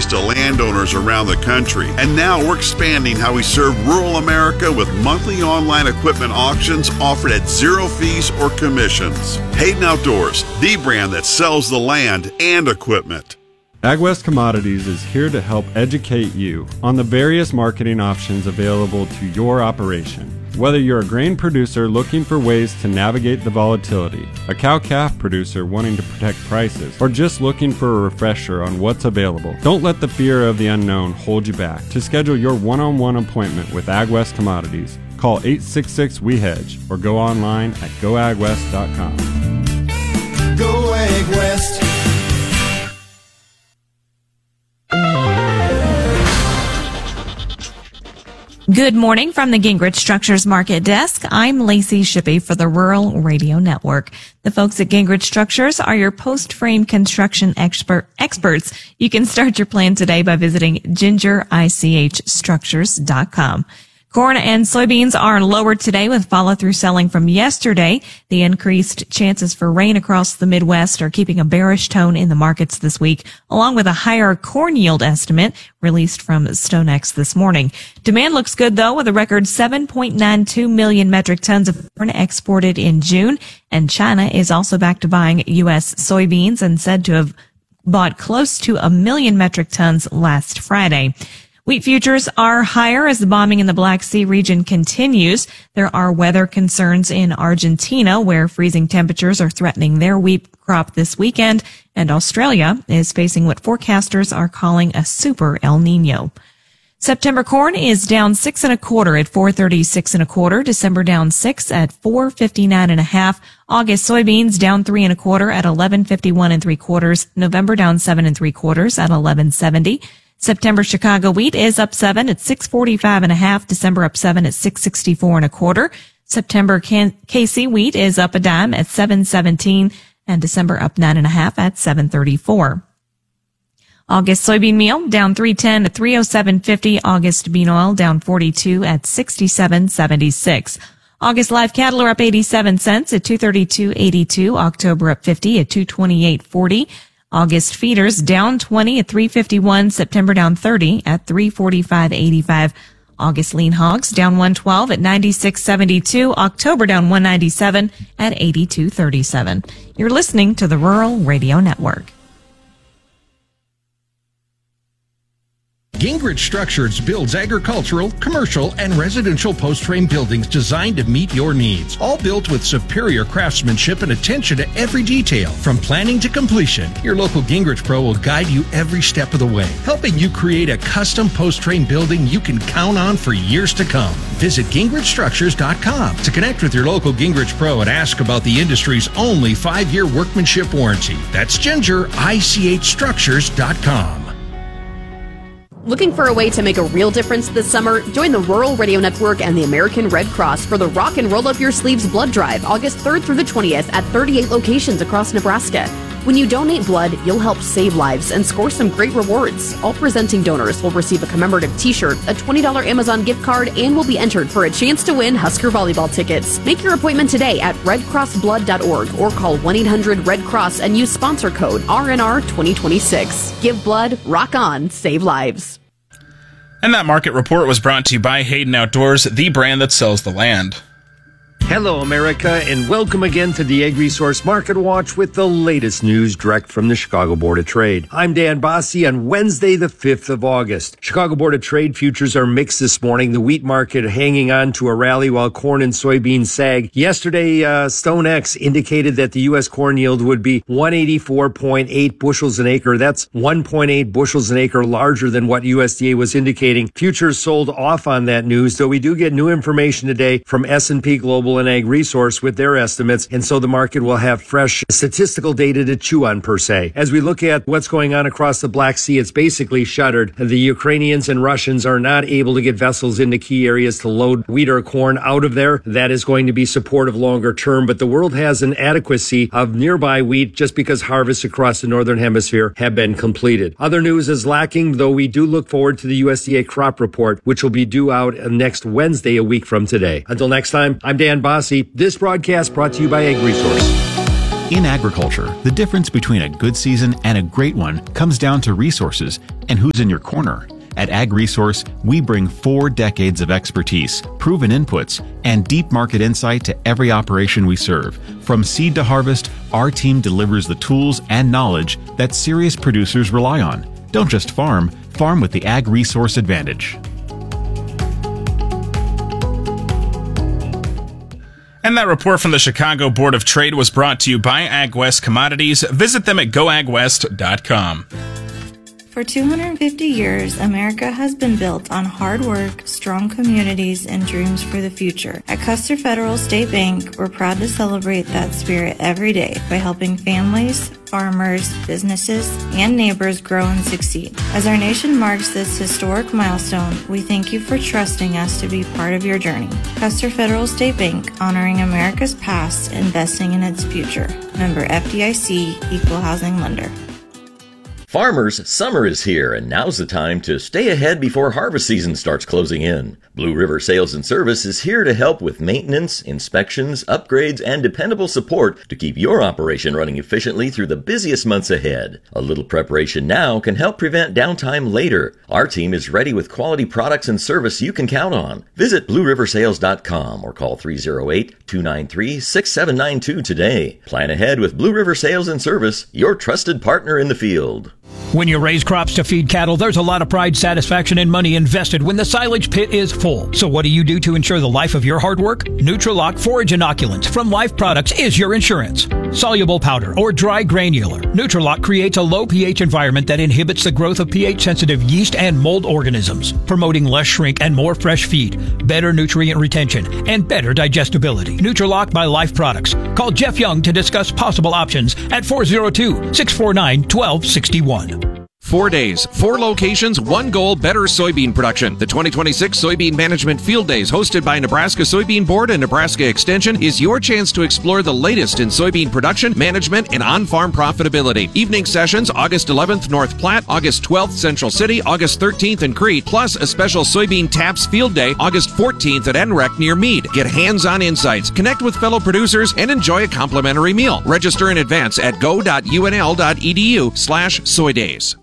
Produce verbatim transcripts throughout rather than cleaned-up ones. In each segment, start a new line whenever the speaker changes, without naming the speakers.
fees to landowners around the country. And now we're expanding how we serve rural America with monthly online equipment auctions offered at zero fees or commissions. Hayden Outdoors, the brand that sells the land and equipment.
AgWest Commodities is here to help educate you on the various marketing options available to your operation. Whether you're a grain producer looking for ways to navigate the volatility, a cow-calf producer wanting to protect prices, or just looking for a refresher on what's available, don't let the fear of the unknown hold you back. To schedule your one-on-one appointment with AgWest Commodities, call eight six six, W E hedge or go online at go ag west dot com.
Go AgWest.
Good morning from the Gingrich Structures Market Desk. I'm Lacey Shippey for the Rural Radio Network. The folks at Gingrich Structures are your post-frame construction expert experts. You can start your plan today by visiting ginger ich structures dot com. Corn and soybeans are lower today with follow-through selling from yesterday. The increased chances for rain across the Midwest are keeping a bearish tone in the markets this week, along with a higher corn yield estimate released from StoneX this morning. Demand looks good, though, with a record seven point nine two million metric tons of corn exported in June. And China is also back to buying U S soybeans and said to have bought close to a million metric tons last Friday. Wheat futures are higher as the bombing in the Black Sea region continues. There are weather concerns in Argentina, where freezing temperatures are threatening their wheat crop this weekend, and Australia is facing what forecasters are calling a super El Nino. September corn is down six and a quarter at four thirty-six and a quarter. December down six at four fifty-nine and a half. August soybeans down three and a quarter at eleven fifty-one and three quarters. November down seven and three quarters at eleven seventy. September Chicago wheat is up seven at six forty-five and a half. December up seven at six sixty-four and a quarter. September K C wheat is up a dime at seven seventeen, and December up nine and a half at seven thirty-four. August soybean meal down three ten at three oh seven fifty. August bean oil down forty-two at sixty-seven seventy-six. August live cattle are up eighty-seven cents at two thirty-two eighty-two. October up fifty at two twenty-eight forty. August feeders down twenty at three fifty-one. September down thirty at three forty-five eighty-five. August lean hogs down one twelve at ninety-six seventy-two. October down one ninety-seven at eighty-two thirty-seven. You're listening to the Rural Radio Network.
Gingrich Structures builds agricultural, commercial, and residential post-frame buildings designed to meet your needs. All built with superior craftsmanship and attention to every detail. From planning to completion, your local Gingrich Pro will guide you every step of the way, helping you create a custom post-frame building you can count on for years to come. Visit gingrich structures dot com to connect with your local Gingrich Pro and ask about the industry's only five-year workmanship warranty. That's ginger ich structures dot com.
Looking for a way to make a real difference this summer? Join the Rural Radio Network and the American Red Cross for the Rock and Roll Up Your Sleeves Blood Drive, August third through the twentieth at thirty-eight locations across Nebraska. When you donate blood, you'll help save lives and score some great rewards. All presenting donors will receive a commemorative t-shirt, a twenty dollars Amazon gift card, and will be entered for a chance to win Husker volleyball tickets. Make your appointment today at red cross blood dot org or call one eight hundred red cross and use sponsor code R N R twenty twenty-six. Give blood, rock on, save lives.
And that market report was brought to you by Hayden Outdoors, the brand that sells the land.
Hello, America, and welcome again to the AgResource Market Watch with the latest news direct from the Chicago Board of Trade. I'm Dan Bosse on Wednesday, the fifth of August. Chicago Board of Trade futures are mixed this morning. The wheat market hanging on to a rally while corn and soybeans sag. Yesterday, uh, StoneX indicated that the U S corn yield would be one eighty-four point eight bushels an acre. That's one point eight bushels an acre larger than what U S D A was indicating. Futures sold off on that news, though we do get new information today from S and P Global and AgResource with their estimates, and so the market will have fresh statistical data to chew on per se. As we look at what's going on across the Black Sea, it's basically shuttered. The Ukrainians and Russians are not able to get vessels into key areas to load wheat or corn out of there. That is going to be supportive longer term, but the world has an adequacy of nearby wheat just because harvests across the northern hemisphere have been completed. Other news is lacking, though we do look forward to the U S D A crop report, which will be due out next Wednesday, a week from today. Until next time, I'm Dan Bosse. This broadcast brought to you by AgResource.
In agriculture, the difference between a good season and a great one comes down to resources and who's in your corner. At AgResource, we bring four decades of expertise, proven inputs, and deep market insight to every operation we serve. From seed to harvest, our team delivers the tools and knowledge that serious producers rely on. Don't just farm, farm with the AgResource advantage.
And that report from the Chicago Board of Trade was brought to you by AgWest Commodities. Visit them at go ag west dot com.
For two hundred fifty years, America has been built on hard work, strong communities, and dreams for the future. At Custer Federal State Bank, we're proud to celebrate that spirit every day by helping families, farmers, businesses, and neighbors grow and succeed. As our nation marks this historic milestone, we thank you for trusting us to be part of your journey. Custer Federal State Bank, honoring America's past, investing in its future. Member F D I C, Equal Housing Lender.
Farmers, summer is here, and now's the time to stay ahead before harvest season starts closing in. Blue River Sales and Service is here to help with maintenance, inspections, upgrades, and dependable support to keep your operation running efficiently through the busiest months ahead. A little preparation now can help prevent downtime later. Our team is ready with quality products and service you can count on. Visit blue river sales dot com or call three oh eight, two nine three, six seven nine two today. Plan ahead with Blue River Sales and Service, your trusted partner in the field.
When you raise crops to feed cattle, there's a lot of pride, satisfaction, and money invested when the silage pit is full. So what do you do to ensure the life of your hard work? Nutrilock Forage Inoculants from Life Products is your insurance. Soluble powder or dry granular, Nutrilock creates a low pH environment that inhibits the growth of pH-sensitive yeast and mold organisms, promoting less shrink and more fresh feed, better nutrient retention, and better digestibility. Nutrilock by Life Products. Call Jeff Young to discuss possible options at four oh two, six four nine, one two six one.
Four days, four locations, one goal, better soybean production. The twenty twenty-six Soybean Management Field Days, hosted by Nebraska Soybean Board and Nebraska Extension, is your chance to explore the latest in soybean production, management, and on-farm profitability. Evening sessions, August eleventh, North Platte, August twelfth, Central City, August thirteenth in Crete, plus a special Soybean Taps Field Day, August fourteenth at N R E C near Meade. Get hands-on insights, connect with fellow producers, and enjoy a complimentary meal. Register in advance at go dot u n l dot e d u slash soy days.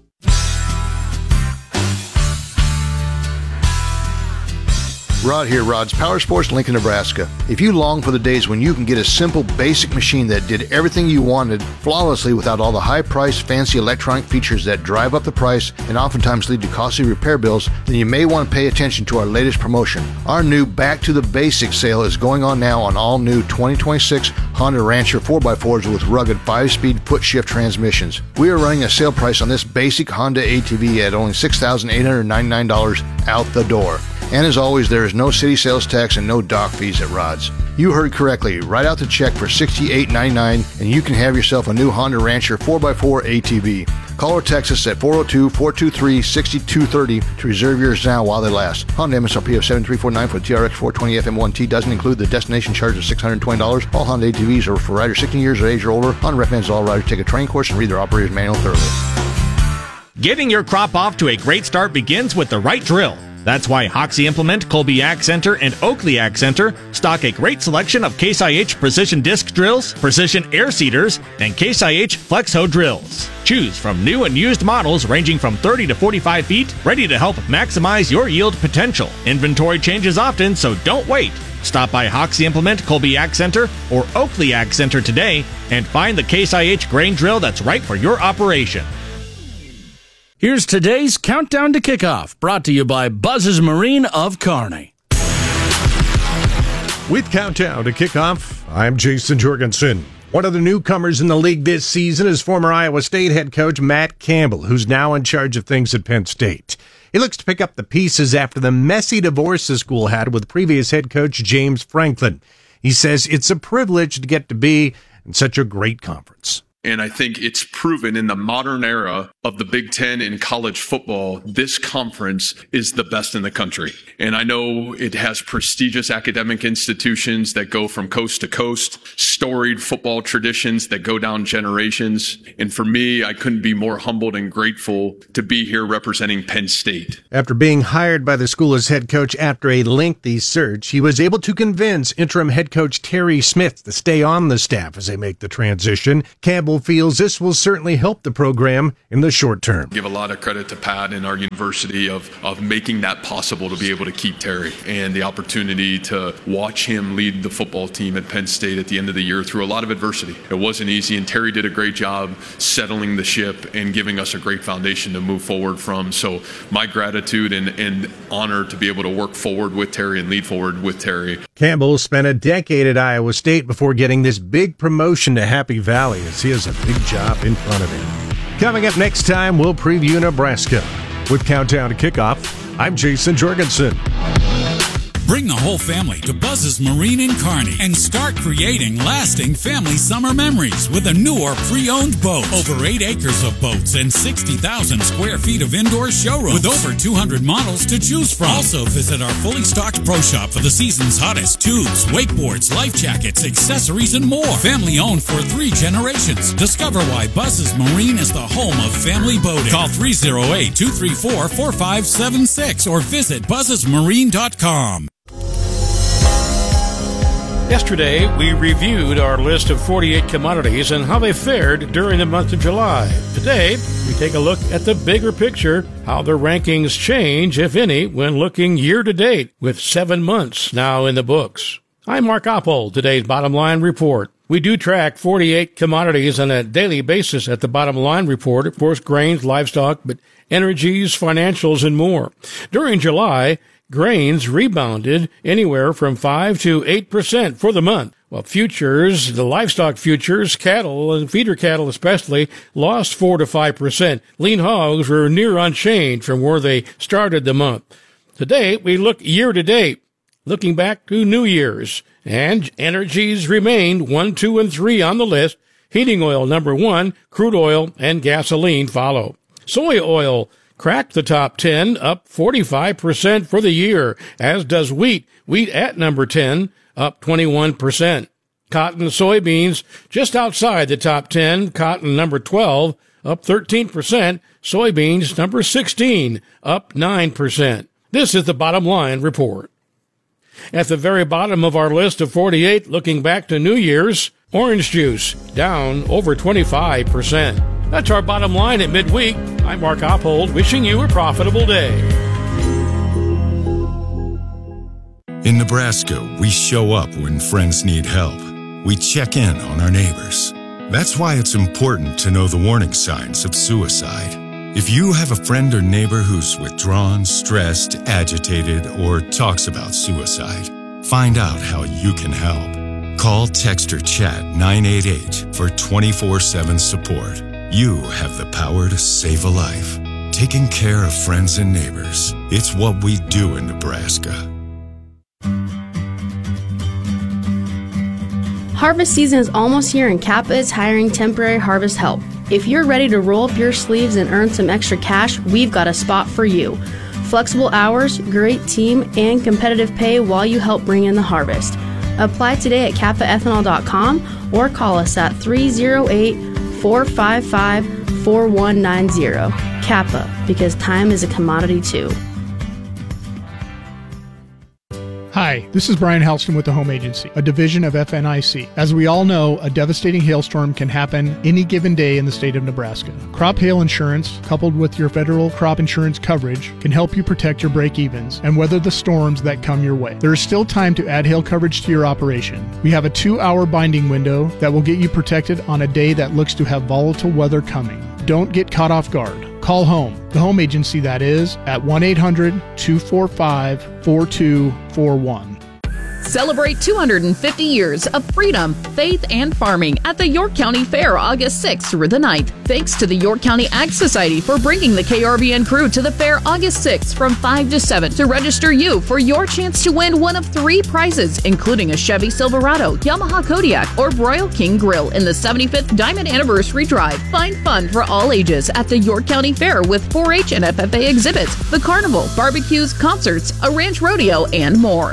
Rod here, Rod's Power Sports, Lincoln, Nebraska. If you long for the days when you can get a simple, basic machine that did everything you wanted flawlessly without all the high-priced, fancy electronic features that drive up the price and oftentimes lead to costly repair bills, then you may want to pay attention to our latest promotion. Our new Back to the Basics sale is going on now on all new twenty twenty-six Honda Rancher four by fours with rugged five-speed foot-shift transmissions. We are running a sale price on this basic Honda A T V at only six thousand eight hundred ninety-nine dollars out the door. And as always, there is no city sales tax and no dock fees at Rod's. You heard correctly. Write out the check for sixty-eight ninety-nine and you can have yourself a new Honda Rancher four by four A T V. Call or text us at four oh two, four two three, six two three oh to reserve yours now while they last. Honda M S R P of seven three four nine for the T R X four twenty F M one T doesn't include the destination charge of six hundred twenty dollars. All Honda A T Vs are for riders sixteen years of age or older. Honda recommends all riders take a training course and read their operator's manual thoroughly.
Getting your crop off to a great start begins with the right drill. That's why Hoxie Implement, Colby Ag Center, and Oakley Ag Center stock a great selection of Case I H precision disc drills, precision air seeders, and Case I H flex hoe drills. Choose from new and used models ranging from thirty to forty-five feet, ready to help maximize your yield potential. Inventory changes often, so don't wait. Stop by Hoxie Implement, Colby Ag Center, or Oakley Ag Center today and find the Case I H grain drill that's right for your operation.
Here's today's Countdown to Kickoff, brought to you by Buzz's Marine of Kearney.
With Countdown to Kickoff, I'm Jason Jorgensen. One of the newcomers in the league this season is former Iowa State head coach Matt Campbell, who's now in charge of things at Penn State. He looks to pick up the pieces after the messy divorce the school had with previous head coach James Franklin. He says it's a privilege to get to be in such a great conference.
And I think it's proven in the modern era of the Big Ten in college football, this conference is the best in the country. And I know it has prestigious academic institutions that go from coast to coast, storied football traditions that go down generations. And for me, I couldn't be more humbled and grateful to be here representing Penn State.
After being hired by the school as head coach after a lengthy search, he was able to convince interim head coach Terry Smith to stay on the staff as they make the transition. Campbell feels this will certainly help the program in the short term.
Give a lot of credit to Pat and our university of, of making that possible to be able to keep Terry, and the opportunity to watch him lead the football team at Penn State at the end of the year through a lot of adversity. It wasn't easy, and Terry did a great job settling the ship and giving us a great foundation to move forward from. So my gratitude and, and honor to be able to work forward with Terry and lead forward with Terry.
Campbell spent a decade at Iowa State before getting this big promotion to Happy Valley, as he has a big job in front of him. Coming up next time, we'll preview Nebraska. With Countdown to Kickoff, I'm Jason Jorgensen.
Bring the whole family to Buzz's Marine in Kearney and start creating lasting family summer memories with a newer pre-owned boat. Over eight acres of boats and sixty thousand square feet of indoor showroom with over two hundred models to choose from. Also visit our fully stocked pro shop for the season's hottest tubes, wakeboards, life jackets, accessories, and more. Family owned for three generations. Discover why Buzz's Marine is the home of family boating. Call three oh eight, two three four, four five seven six or visit buzzes marine dot com.
Yesterday, we reviewed our list of forty-eight commodities and how they fared during the month of July. Today, we take a look at the bigger picture, how the rankings change, if any, when looking year-to-date, with seven months now in the books. I'm Mark Oppold, today's Bottom Line Report. We do track forty-eight commodities on a daily basis at the Bottom Line Report, of course, grains, livestock, but energies, financials, and more. During July, grains rebounded anywhere from five to eight percent for the month, while futures, the livestock futures, cattle and feeder cattle especially, lost four to five percent. Lean hogs were near unchanged from where they started the month. Today, we look year to date, looking back to New Year's, and energies remained one, two, and three on the list. Heating oil number one, crude oil and gasoline follow. Soy oil cracked the top ten, up forty-five percent for the year, as does wheat. Wheat at number ten, up twenty-one percent. Cotton and soybeans just outside the top ten. Cotton number twelve, up thirteen percent. Soybeans number sixteen, up nine percent. This is the Bottom Line Report. At the very bottom of our list of forty-eight, looking back to New Year's, orange juice down over twenty-five percent. That's our bottom line at midweek. I'm Mark Oppold, wishing you a profitable day.
In Nebraska, we show up when friends need help. We check in on our neighbors. That's why it's important to know the warning signs of suicide. If you have a friend or neighbor who's withdrawn, stressed, agitated, or talks about suicide, find out how you can help. Call, text, or chat nine eight eight for twenty-four seven support. You have the power to save a life. Taking care of friends and neighbors. It's what we do in Nebraska.
Harvest season is almost here and Kappa is hiring temporary harvest help. If you're ready to roll up your sleeves and earn some extra cash, we've got a spot for you. Flexible hours, great team, and competitive pay while you help bring in the harvest. Apply today at kappa ethanol dot com or call us at three oh eight, four five five, four one nine zero. Kappa, because time is a commodity too.
Hi, this is Brian Helston with the Home Agency, a division of F N I C. As we all know, a devastating hailstorm can happen any given day in the state of Nebraska. Crop hail insurance, coupled with your federal crop insurance coverage, can help you protect your break-evens and weather the storms that come your way. There is still time to add hail coverage to your operation. We have a two-hour binding window that will get you protected on a day that looks to have volatile weather coming. Don't get caught off guard. Call home, the Home Agency that is, at one eight hundred, two four five, four two four one.
Celebrate two hundred fifty years of freedom, faith, and farming at the York County Fair August sixth through the ninth. Thanks to the York County Ag Society for bringing the K R V N crew to the fair August sixth from five to seven to register you for your chance to win one of three prizes, including a Chevy Silverado, Yamaha Kodiak, or Royal King Grill in the seventy-fifth Diamond Anniversary Drive. Find fun for all ages at the York County Fair with four H and F F A exhibits, the carnival, barbecues, concerts, a ranch rodeo, and more.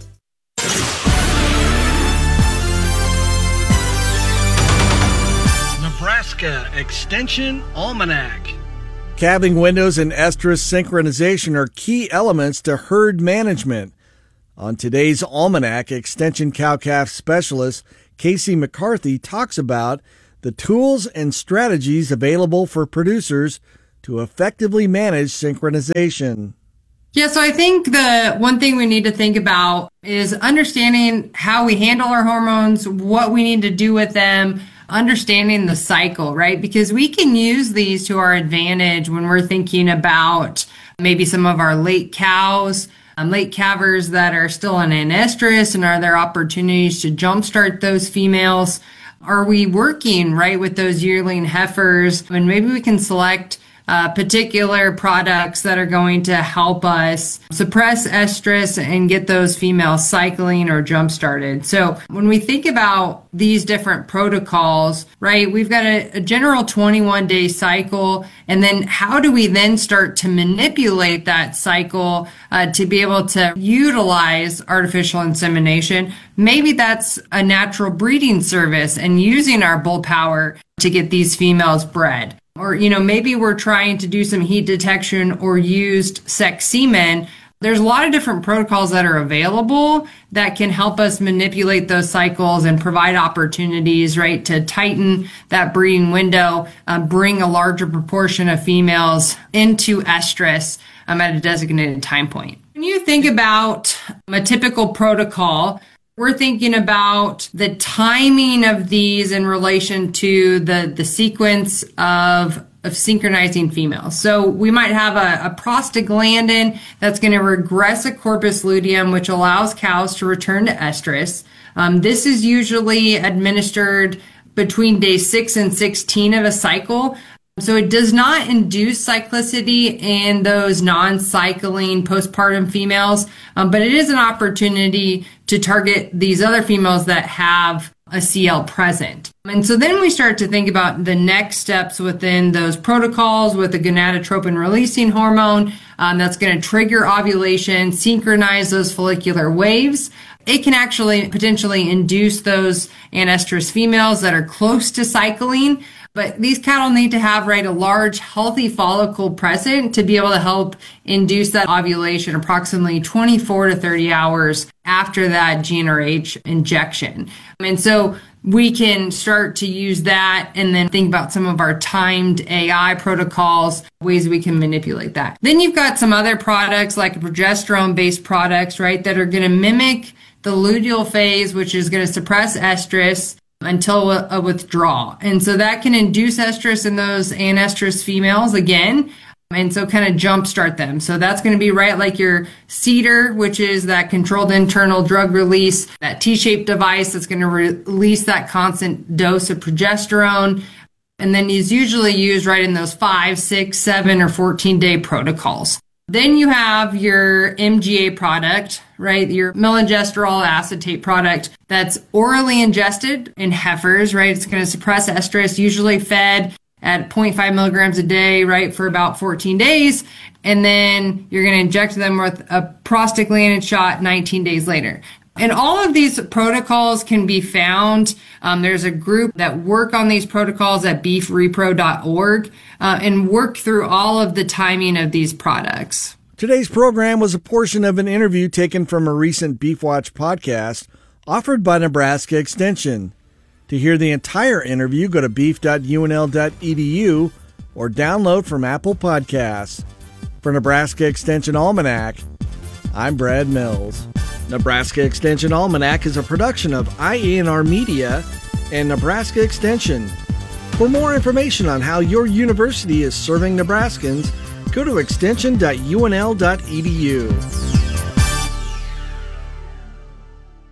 Nebraska Extension Almanac.
Calving windows and estrus synchronization are key elements to herd management. On today's Almanac, Extension cow-calf specialist Casey McCarthy talks about the tools and strategies available for producers to effectively manage synchronization.
Yeah, so I think the one thing we need to think about is understanding how we handle our hormones, what we need to do with them, understanding the cycle, right? Because we can use these to our advantage when we're thinking about maybe some of our late cows, um, late calvers that are still in an estrus, and are there opportunities to jumpstart those females? Are we working right with those yearling heifers? And maybe we can select Uh, particular products that are going to help us suppress estrus and get those females cycling or jump started. So when we think about these different protocols, right, we've got a, a general twenty-one day cycle. And then how do we then start to manipulate that cycle uh, to be able to utilize artificial insemination? Maybe that's a natural breeding service and using our bull power to get these females bred. Or, you know, maybe we're trying to do some heat detection or used sex semen. There's a lot of different protocols that are available that can help us manipulate those cycles and provide opportunities, right, to tighten that breeding window, uh, bring a larger proportion of females into estrus um, at a designated time point. When you think about a typical protocol, we're thinking about the timing of these in relation to the, the sequence of, of synchronizing females. So we might have a, a prostaglandin that's going to regress a corpus luteum, which allows cows to return to estrus. Um, this is usually administered between day six and sixteen of a cycle. So it does not induce cyclicity in those non-cycling postpartum females, um, but it is an opportunity to target these other females that have a C L present. And so then we start to think about the next steps within those protocols with the gonadotropin releasing hormone um, that's going to trigger ovulation, synchronize those follicular waves. It can actually potentially induce those anestrus females that are close to cycling. But these cattle need to have, right, a large, healthy follicle present to be able to help induce that ovulation approximately twenty-four to thirty hours after that G n R H injection. And so we can start to use that and then think about some of our timed A I protocols, ways we can manipulate that. Then you've got some other products like progesterone-based products, right, that are going to mimic the luteal phase, which is going to suppress estrus until a withdrawal. And so that can induce estrus in those anestrus females again. And so kind of jumpstart them. So that's going to be right like your CEDAR, which is that controlled internal drug release, that T-shaped device that's going to re- release that constant dose of progesterone. And then is usually used right in those five, six, seven, or fourteen day protocols. Then you have your M G A product, right? Your melangestrol acetate product that's orally ingested in heifers, right? It's going to suppress estrus, usually fed at zero point five milligrams a day, right, for about fourteen days. And then you're going to inject them with a prostaglandin shot nineteen days later. And all of these protocols can be found. Um, there's a group that work on these protocols at beef repro dot org uh, and work through all of the timing of these products.
Today's program was a portion of an interview taken from a recent Beef Watch podcast offered by Nebraska Extension. To hear the entire interview, go to beef dot u n l dot e d u or download from Apple Podcasts. For Nebraska Extension Almanac, I'm Brad Mills. Nebraska Extension Almanac is a production of I A N R Media and Nebraska Extension. For more information on how your university is serving Nebraskans, go to extension dot u n l dot e d u.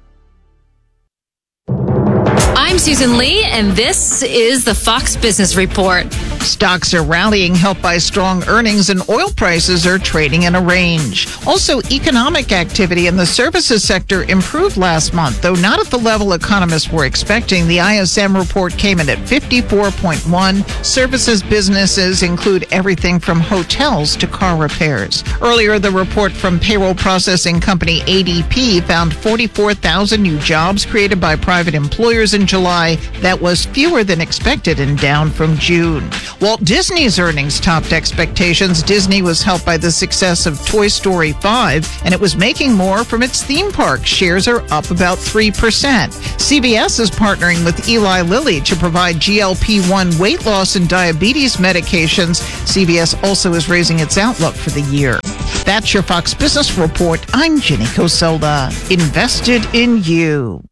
Susan Lee, and this is the Fox Business Report.
Stocks are rallying, helped by strong earnings, and oil prices are trading in a range. Also, economic activity in the services sector improved last month, though not at the level economists were expecting. The I S M report came in at fifty-four point one. Services businesses include everything from hotels to car repairs. Earlier, the report from payroll processing company A D P found forty-four thousand new jobs created by private employers in July. That was fewer than expected and down from June. Walt Disney's earnings topped expectations. Disney was helped by the success of Toy Story five, and it was making more from its theme park. Shares are up about three percent. C B S is partnering with Eli Lilly to provide G L P one weight loss and diabetes medications. C B S also is raising its outlook for the year. That's your Fox Business Report. I'm Jenny Coselda. Invested in you.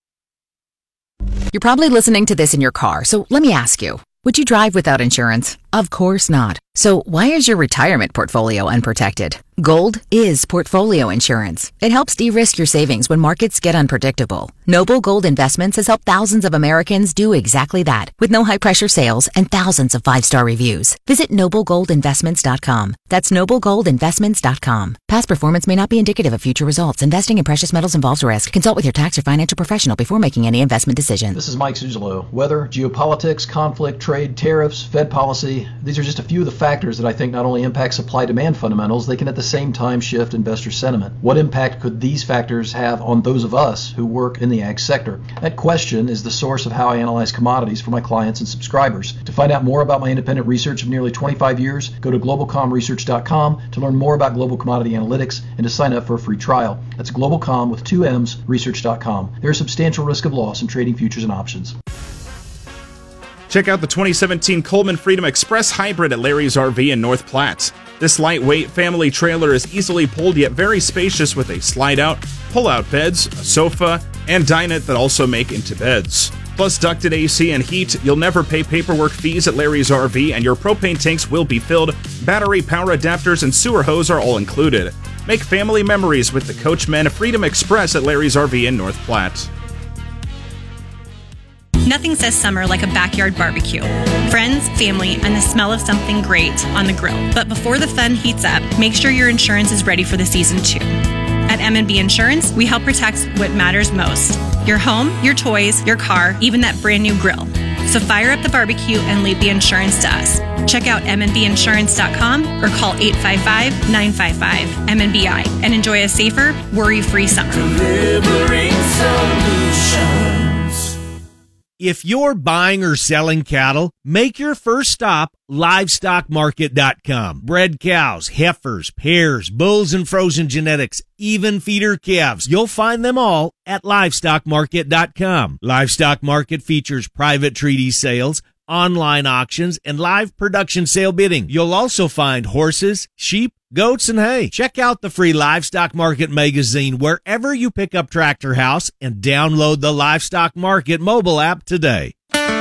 You're probably listening to this in your car, so let me ask you. Would you drive without insurance? Of course not. So why is your retirement portfolio unprotected? Gold is portfolio insurance. It helps de-risk your savings when markets get unpredictable. Noble Gold Investments has helped thousands of Americans do exactly that, with no high-pressure sales and thousands of five-star reviews. Visit noble gold investments dot com. That's noble gold investments dot com. Past performance may not be indicative of future results. Investing in precious metals involves risk. Consult with your tax or financial professional before making any investment decision.
This is Mike Suzalo. Weather, geopolitics, conflict, trade, tariffs, Fed policy. These are just a few of the factors that I think not only impact supply-demand fundamentals, they can at the same time shift investor sentiment. What impact could these factors have on those of us who work in the ag sector? That question is the source of how I analyze commodities for my clients and subscribers. To find out more about my independent research of nearly twenty-five years, go to global com research dot com to learn more about global commodity analytics and to sign up for a free trial. That's globalcom with two M's, research dot com. There is substantial risk of loss in trading futures and options.
Check out the twenty seventeen Coleman Freedom Express Hybrid at Larry's R V in North Platte. This lightweight family trailer is easily pulled yet very spacious with a slide-out, pull-out beds, a sofa, and dinette that also make into beds. Plus ducted A C and heat. You'll never pay paperwork fees at Larry's R V, and your propane tanks will be filled. Battery, power adapters, and sewer hose are all included. Make family memories with the Coachmen Freedom Express at Larry's R V in North Platte.
Nothing says summer like a backyard barbecue. Friends, family, and the smell of something great on the grill. But before the fun heats up, make sure your insurance is ready for the season too. At M and B Insurance, we help protect what matters most. Your home, your toys, your car, even that brand new grill. So fire up the barbecue and leave the insurance to us. Check out m n b insurance dot com or call eight five five, nine five five, M N B I and enjoy a safer, worry-free summer.
Delivering solutions. If you're buying or selling cattle, make your first stop livestock market dot com. Bred cows, heifers, pairs, bulls and frozen genetics, even feeder calves. You'll find them all at livestock market dot com. Livestock Market features private treaty sales, online auctions, and live production sale bidding. You'll also find horses, sheep, goats, and hay. Check out the free Livestock Market magazine wherever you pick up Tractor House and download the Livestock Market mobile app today.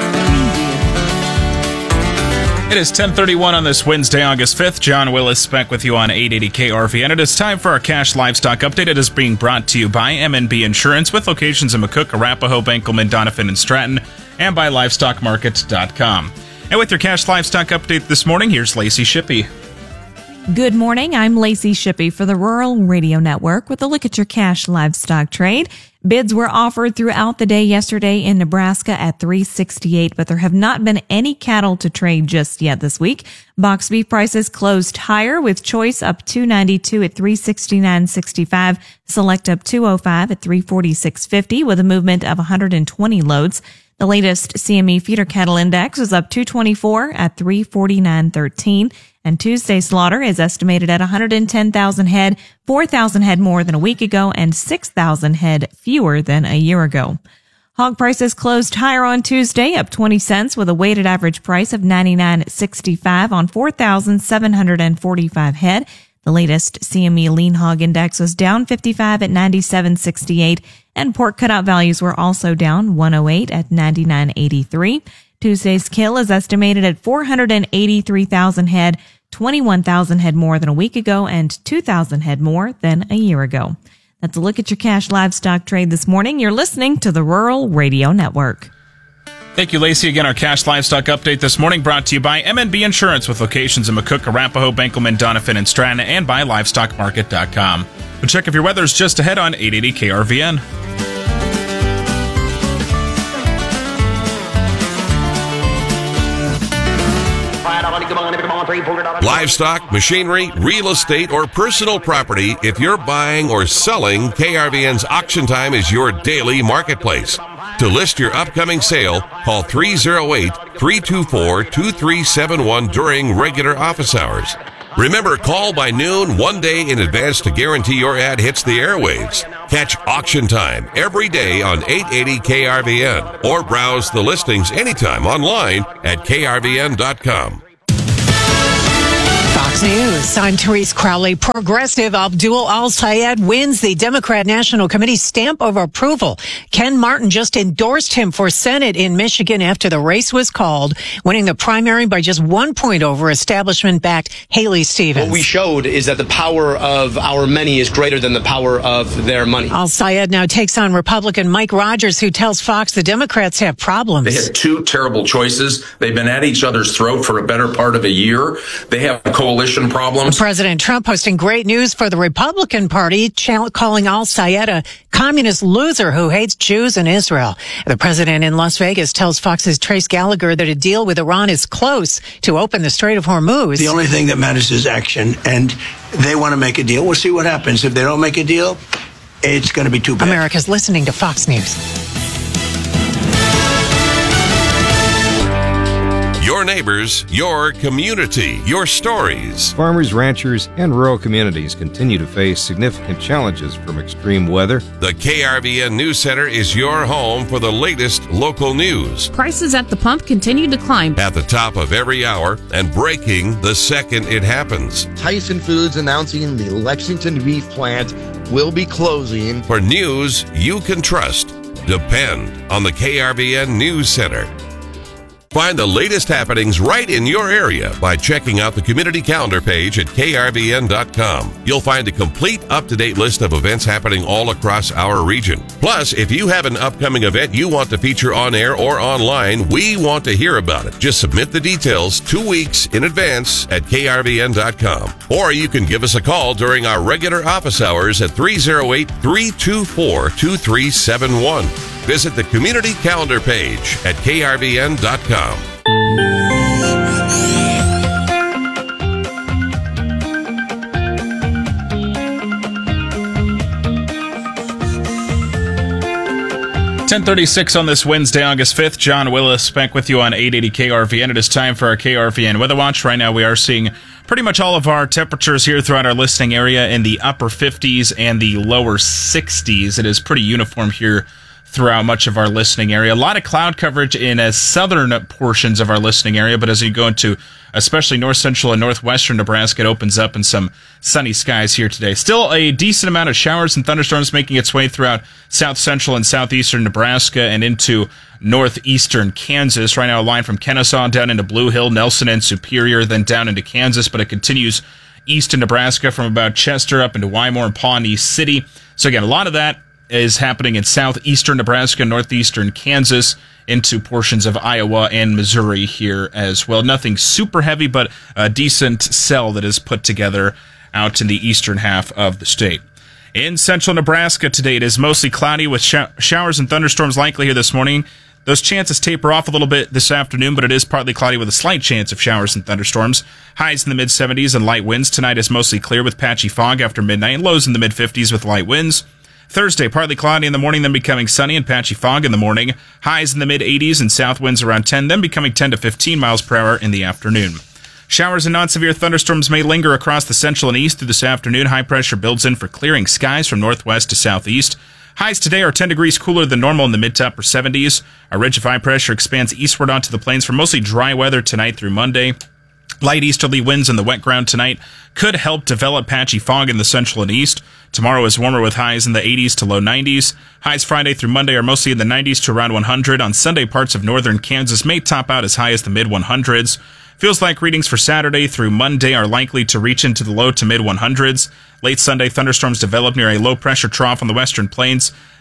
It is ten thirty-one on this Wednesday, August fifth. John Willis back with you on eight eighty K R V, and it is time for our cash livestock update. It is being brought to you by M and B Insurance with locations in McCook, Arapahoe, Benkelman, Doniphan, and Stratton, and by livestock market dot com. And with your cash livestock update this morning, here's Lacey Shippey.
Good morning. I'm Lacey Shippey for the Rural Radio Network with a look at your cash livestock trade. Bids were offered throughout the day yesterday in Nebraska at three sixty-eight, but there have not been any cattle to trade just yet this week. Box beef prices closed higher with choice up two ninety-two at three sixty-nine sixty-five, select up two oh five at three forty-six fifty with a movement of one hundred twenty loads. The latest C M E feeder cattle index was up two twenty-four at three forty-nine thirteen. And Tuesday slaughter is estimated at one hundred ten thousand head, four thousand head more than a week ago, and six thousand head fewer than a year ago. Hog prices closed higher on Tuesday, up twenty cents with a weighted average price of ninety-nine sixty-five on four thousand seven hundred forty-five head. The latest C M E lean hog index was down fifty-five at ninety-seven sixty-eight, and pork cutout values were also down one oh eight at ninety-nine eighty-three. Tuesday's kill is estimated at four hundred eighty-three thousand head, twenty-one thousand head more than a week ago, and two thousand head more than a year ago. That's a look at your cash livestock trade this morning. You're listening to the Rural Radio Network.
Thank you, Lacey. Again, our cash livestock update this morning brought to you by M and B Insurance with locations in McCook, Arapahoe, Benkelman, Doniphan, and Stratton, and by livestock market dot com. But check if your weather's just ahead on eight eighty K R V N.
Livestock, machinery, real estate, or personal property. If you're buying or selling, K R V N's Auction Time is your daily marketplace. To list your upcoming sale, call three oh eight, three two four, two three seven one during regular office hours. Remember, call by noon one day in advance to guarantee your ad hits the airwaves. Catch Auction Time every day on eight eighty K R V N or browse the listings anytime online at K R V N dot com.
Fox News. I'm Therese Crowley. Progressive Abdul Al-Sayed wins the Democrat National Committee stamp of approval. Ken Martin just endorsed him for Senate in Michigan after the race was called, winning the primary by just one point over establishment-backed Haley Stevens.
What we showed is that the power of our many is greater than the power of their money.
Al-Sayed now takes on Republican Mike Rogers, who tells Fox the Democrats have problems.
They had two terrible choices. They've been at each other's throat for a better part of a year. They have coalition problems.
President Trump posting great news for the Republican Party, calling Al-Sayed a communist loser who hates Jews and Israel. The president in Las Vegas tells Fox's Trace Gallagher that a deal with Iran is close to open the Strait of Hormuz.
The only thing that matters is action, and they want to make a deal. We'll see what happens. If they don't make a deal, it's going to be too bad.
America's listening to Fox News.
Your neighbors, your community, your stories.
Farmers, ranchers, and rural communities continue to face significant challenges from extreme weather.
The K R V N News Center is your home for the latest local news.
Prices at the pump continue to climb.
At the top of every hour and breaking the second it happens.
Tyson Foods announcing the Lexington beef plant will be closing.
For news you can trust, depend on the K R V N News Center. Find the latest happenings right in your area by checking out the community calendar page at K R V N dot com. You'll find a complete up-to-date list of events happening all across our region. Plus, if you have an upcoming event you want to feature on air or online, we want to hear about it. Just submit the details two weeks in advance at K R V N dot com. Or you can give us a call during our regular office hours at three oh eight, three two four, two three seven one. Visit the community calendar page at K R V N dot com.
ten thirty-six on this Wednesday, August fifth. John Willis back with you on eight eighty K R V N. It is time for our K R V N Weather Watch. Right now we are seeing pretty much all of our temperatures here throughout our listening area in the upper fifties and the lower sixties. It is pretty uniform here throughout much of our listening area. A lot of cloud coverage in uh, southern portions of our listening area, but as you go into especially north central and northwestern Nebraska, it opens up in some sunny skies here today. Still a decent amount of showers and thunderstorms making its way throughout south central and southeastern Nebraska and into northeastern Kansas. Right now, a line from Kennesaw down into Blue Hill, Nelson, and Superior, then down into Kansas, but it continues east in Nebraska from about Chester up into Wymore and Pawnee City. So again, a lot of that is happening in southeastern Nebraska, northeastern Kansas, into portions of Iowa and Missouri here as well. Nothing super heavy, but a decent cell that is put together out in the eastern half of the state. In central Nebraska today, it is mostly cloudy with sh- showers and thunderstorms likely here this morning. Those chances taper off a little bit this afternoon, but it is partly cloudy with a slight chance of showers and thunderstorms. Highs in the mid-seventies and light winds. Tonight is mostly clear with patchy fog after midnight, and lows in the mid-fifties with light winds. Thursday, partly cloudy in the morning, then becoming sunny and patchy fog in the morning. Highs in the mid-eighties and south winds around ten, then becoming ten to fifteen miles per hour in the afternoon. Showers and non-severe thunderstorms may linger across the central and east through this afternoon. High pressure builds in for clearing skies from northwest to southeast. Highs today are ten degrees cooler than normal in the mid to upper seventies. A ridge of high pressure expands eastward onto the plains for mostly dry weather tonight through Monday. Light easterly winds in the wet ground tonight could help develop patchy fog in the central and east. Tomorrow is warmer with highs in the eighties to low nineties. Highs Friday through Monday are mostly in the nineties to around one hundred. On Sunday, parts of northern Kansas may top out as high as the mid one hundreds. Feels like readings for Saturday through Monday are likely to reach into the low to mid one hundreds. Late Sunday, thunderstorms develop near a low-pressure trough on the western plains.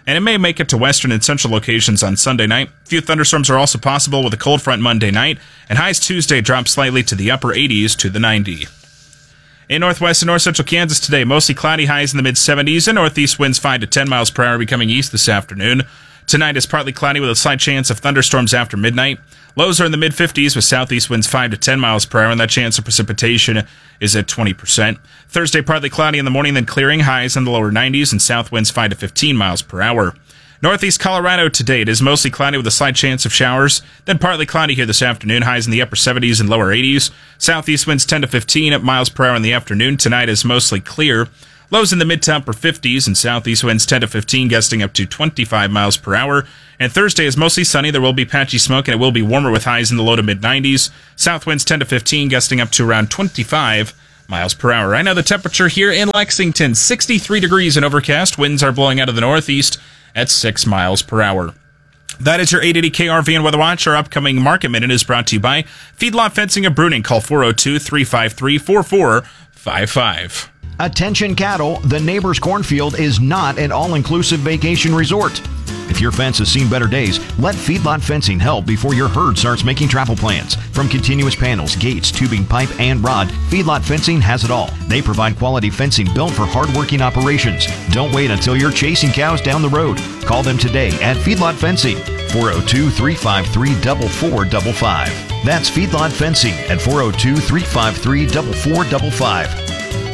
and it may make it to western and central locations on Sunday night. A few thunderstorms are also possible with a cold front Monday night, and highs Tuesday drop slightly to the upper eighties to the ninety. In northwest and north central Kansas today, mostly cloudy, highs in the mid seventies, and northeast winds five to ten miles per hour becoming east this afternoon. Tonight is partly cloudy with a slight chance of thunderstorms after midnight. Lows are in the mid fifties with southeast winds five to ten miles per hour, and that chance of precipitation is at twenty percent. Thursday, partly cloudy in the morning, then clearing, highs in the lower nineties, and south winds five to fifteen miles per hour. Northeast Colorado today, it is mostly cloudy with a slight chance of showers, then partly cloudy here this afternoon, highs in the upper seventies and lower eighties. Southeast winds ten to fifteen miles per hour in the afternoon. Tonight is mostly clear. Lows in the mid to upper fifties, and southeast winds ten to fifteen, gusting up to twenty-five miles per hour. And Thursday is mostly sunny. There will be patchy smoke, and it will be warmer with highs in the low to mid nineties. South winds ten to fifteen, gusting up to around twenty-five miles per hour. Right now, the temperature here in Lexington, sixty-three degrees and overcast. Winds are blowing out of the northeast at six miles per hour. That is your eight eighty K R V N Weather Watch. Our upcoming Market Minute is brought to you by Feedlot Fencing of Bruning. Call four oh two, three five three, four four five five.
Attention cattle, the neighbor's cornfield is not an all-inclusive vacation resort. If your fence has seen better days, let Feedlot Fencing help before your herd starts making travel plans. From continuous panels, gates, tubing, pipe, and rod, Feedlot Fencing has it all. They provide quality fencing built for hard-working operations. Don't wait until you're chasing cows down the road. Call them today at Feedlot Fencing, four oh two, three five three, four four five five. That's Feedlot Fencing at four oh two, three five three, four four five five.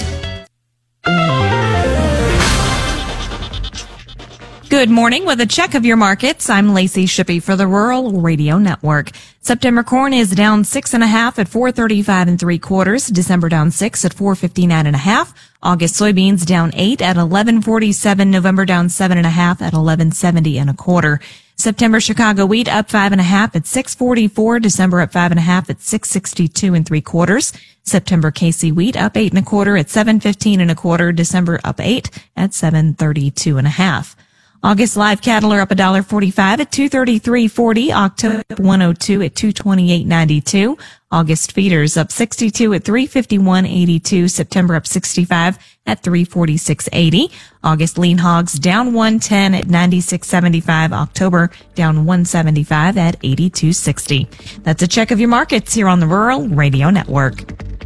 Good morning. With a check of your markets, I'm Lacey Shippey for the Rural Radio Network. September corn is down six and a half at four thirty-five and three quarters. December down six at four fifty-nine and a half. August soybeans down eight at eleven forty-seven. November down seven and a half at eleven seventy and a quarter. September Chicago wheat up five and a half at six forty-four. December up five and a half at six sixty-two and three quarters. September K C wheat up eight and a quarter at seven fifteen and a quarter. December up eight at seven thirty-two and a half. August live cattle are up one dollar forty-five at two thirty-three forty. October one oh two at two twenty-eight ninety-two. August feeders up sixty-two at three fifty-one eighty-two. September up sixty-five at three forty-six eighty. August lean hogs down one ten at ninety-six seventy-five. October down one seventy-five at eighty-two sixty. That's a check of your markets here on the Rural Radio Network.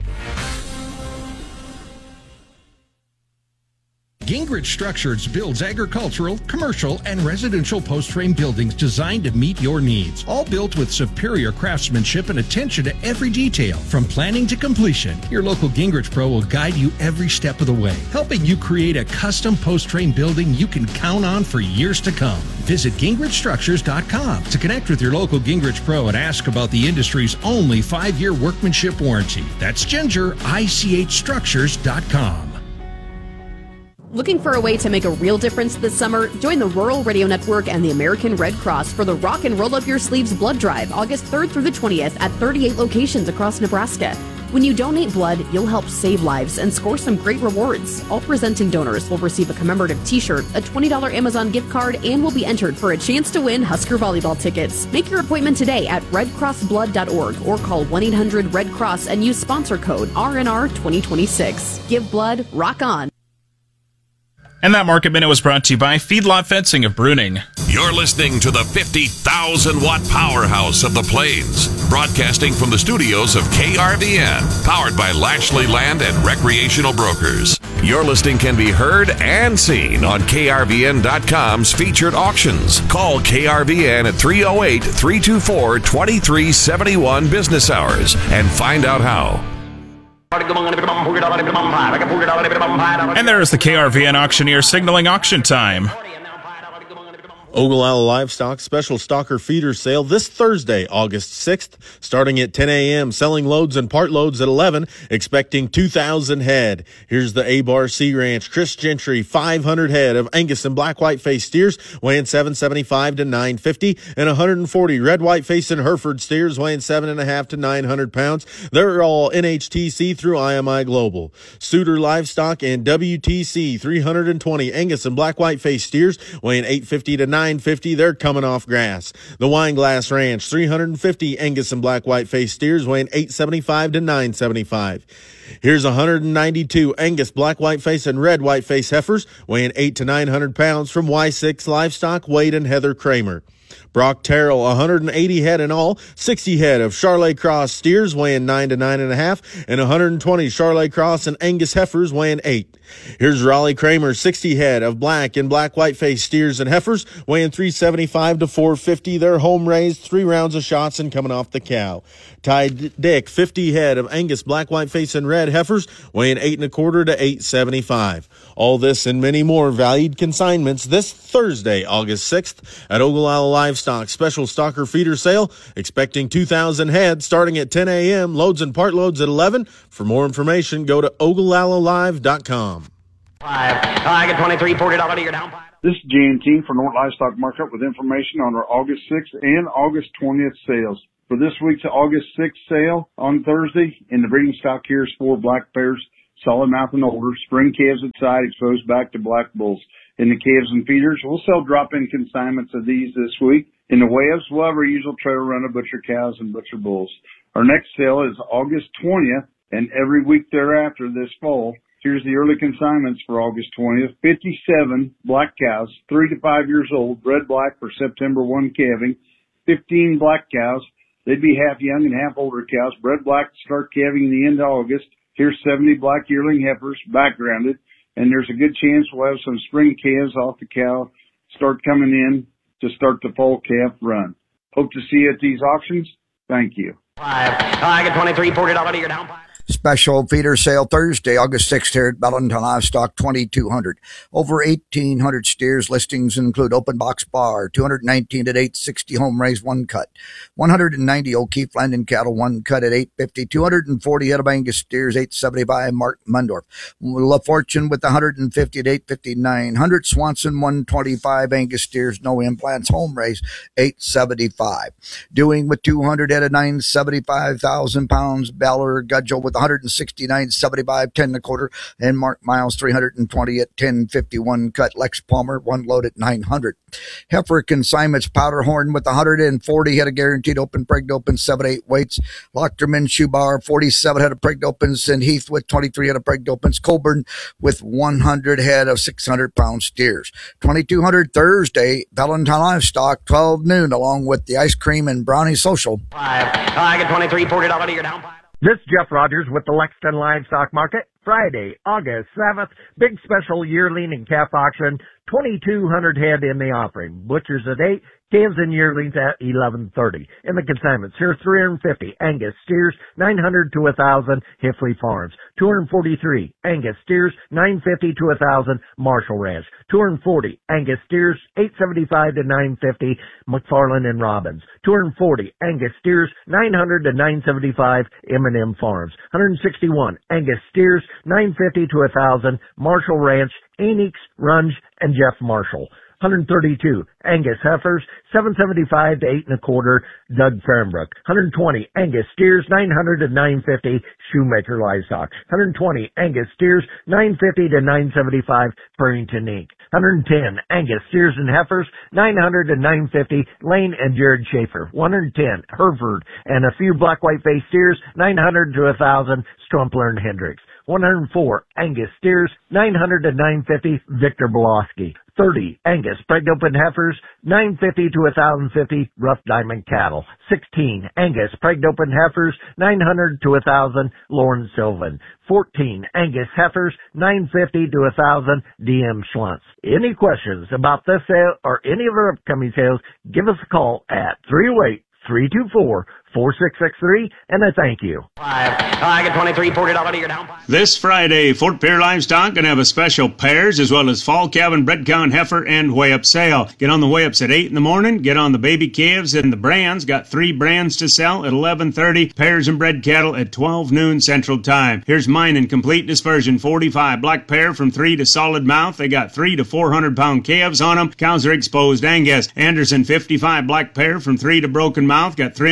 Gingrich Structures builds agricultural, commercial, and residential post-frame buildings designed to meet your needs. All built with superior craftsmanship and attention to every detail. From planning to completion, your local Gingrich Pro will guide you every step of the way, helping you create a custom post-frame building you can count on for years to come. Visit Gingrich Structures dot com to connect with your local Gingrich Pro and ask about the industry's only five-year workmanship warranty. That's Ginger, I C H Structures dot com.
Looking for a way to make a real difference this summer? Join the Rural Radio Network and the American Red Cross for the Rock and Roll Up Your Sleeves Blood Drive, August third through the twentieth at thirty-eight locations across Nebraska. When you donate blood, you'll help save lives and score some great rewards. All presenting donors will receive a commemorative t-shirt, a twenty dollars Amazon gift card, and will be entered for a chance to win Husker volleyball tickets. Make your appointment today at red cross blood dot org or call one eight hundred red cross and use sponsor code R N R twenty twenty-six. Give blood, rock on.
And that Market Minute was brought to you by Feedlot Fencing of Bruning.
You're listening to the fifty thousand watt powerhouse of the Plains, broadcasting from the studios of K R V N, powered by Lashley Land and Recreational Brokers. Your listing can be heard and seen on K R V N dot com's featured auctions. Call K R V N at three oh eight, three two four, two three seven one business hours and find out how.
And there is the K R V N auctioneer signaling auction time.
Ogallala Livestock Special Stalker Feeder Sale this Thursday, August sixth, starting at ten a.m., selling loads and part loads at eleven, expecting two thousand head. Here's the A-Bar Sea Ranch Chris Gentry, five hundred head of Angus and black white-faced steers weighing seven seventy-five to nine fifty, and one hundred forty red white-faced and Hereford steers weighing seven and a half to nine hundred pounds. They're all N H T C through I M I Global. Suter Livestock and W T C, three hundred twenty Angus and black white-faced steers weighing eight fifty to nine fifty. They're coming off grass. The Wineglass Ranch, three hundred fifty Angus and black white-faced steers weighing eight seventy-five to nine seventy-five. Here's one hundred ninety-two Angus black whiteface and red whiteface heifers weighing eight to nine hundred pounds from Y six Livestock, Wade and Heather Kramer. Brock Terrell, one hundred eighty head in all, sixty head of Charolais Cross steers weighing nine to nine and a half, and one hundred twenty Charolais Cross and Angus heifers weighing eight. Here's Raleigh Kramer, sixty head of black and black whiteface steers and heifers weighing three seventy-five to four fifty. They're home raised, three rounds of shots and coming off the cow. Ty Dick, fifty head of Angus black whiteface and red heifers weighing eight and a quarter to eight seventy-five. All this and many more valued consignments this Thursday, August sixth at Ogallala Livestock special stocker feeder sale, expecting two thousand head starting at ten a.m. Loads and part loads at eleven. For more information, go to ogallala live dot com.
Five. I get twenty-three, forty dollars a year down.
This is Jan King for North Livestock Market with information on our August sixth and August twentieth sales. For this week's August sixth sale on Thursday, in the breeding stock here is four black pairs, solid mouth and older, spring calves at side, exposed back to black bulls. In the calves and feeders, we'll sell drop-in consignments of these this week. In the weigh-ups, we'll have our usual trailer run of butcher cows and butcher bulls. Our next sale is August twentieth, and every week thereafter this fall. Here's the early consignments for August twentieth. fifty-seven black cows, three to five years old, red-black for September first calving. fifteen black cows. They'd be half young and half older cows, bred black to start calving in the end of August. Here's seventy black yearling heifers, backgrounded, and there's a good chance we'll have some spring calves off the cow start coming in to start the fall calf run. Hope to see you at these auctions. Thank you.
Five. I get twenty-three, forty dollars a year down.
Special feeder sale Thursday, August sixth here at Bellington Livestock, twenty-two hundred. Over eighteen hundred steers. Listings include open box bar, two hundred nineteen at eight sixty home raised, one cut. one hundred ninety O'Keefe Landon cattle, one cut at eight fifty. two hundred forty head of Angus steers, eight seventy-five Mark Mundorf. La Fortune with one hundred fifty at eight fifty-nine. one hundred Swanson, one twenty-five Angus steers, no implants, home raised, eight seventy-five. Doing with two hundred head of nine seventy-five thousand pounds. Beller Gudgel with one hundred sixty-nine seventy-five, ten and a quarter, and Mark Miles three hundred twenty at ten fifty-one cut. Lex Palmer one load at nine hundred. Heifer consignments, Powderhorn with one hundred forty head of guaranteed open, pregnant open, seven eight weights. Lochterman Shoebar forty-seven head of pregnant opens, and Heath with twenty-three head of pregnant opens. Colburn with one hundred head of six hundred pound steers. twenty-two hundred Thursday, Valentine Livestock, twelve noon, along with the ice cream and brownie social.
Five. I get twenty-three, forty dollars a year down.
This is Jeff Rogers with the Lexington Livestock Market. Friday, August seventh, big special yearling and calf auction, twenty-two hundred head in the offering. Butchers at eight, calves and yearlings at eleven thirty. In the consignments, here's three hundred fifty Angus steers, nine hundred to one thousand Hifley Farms. two hundred forty-three Angus steers, nine fifty to one thousand Marshall Ranch. two hundred forty Angus steers, eight seventy-five to nine fifty McFarland and Robbins. two hundred forty Angus steers, nine hundred to nine seventy-five M and M Farms. one hundred sixty-one Angus steers, nine fifty to one thousand Marshall Ranch, Enix, Runge, and Jeff Marshall. one hundred thirty-two Angus heifers, seven seventy-five to eight and a quarter Doug Fernbrook. one hundred twenty Angus steers, nine hundred to nine fifty Shoemaker Livestock. one hundred twenty Angus steers, nine fifty to nine seventy-five Purrington Incorporated. one hundred ten Angus steers and heifers, nine hundred to nine fifty Lane and Jared Schaefer. one hundred ten Hereford and a few black white face steers, nine hundred to one thousand Strumpler and Hendricks. one hundred four Angus steers, nine hundred to nine fifty Victor Bolosky. thirty Angus pregnant open heifers, nine fifty to one thousand fifty Rough Diamond Cattle. sixteen Angus pregnant open heifers, nine hundred to one thousand Lauren Sylvan. fourteen Angus heifers, nine fifty to one thousand D M Schluntz. Any questions about this sale or any of our upcoming sales, give us a call at three oh eight, three two four, four six six three, and I thank you.
Five. I get twenty-three, forty dollars a year down.
This Friday, Fort Pierre Livestock going to have a special pairs as well as fall calf and bred cow and heifer and weigh-up sale. Get on the weigh-ups at eight in the morning. Get on the baby calves and the brands. Got three brands to sell at eleven thirty. Pairs and bred cattle at twelve noon Central Time. Here's mine in complete dispersion. forty-five black pair from three to solid mouth. They got three to four hundred pound calves on them. Cows are exposed Angus. Anderson fifty-five black pair from three to broken mouth. Got three hundred fifty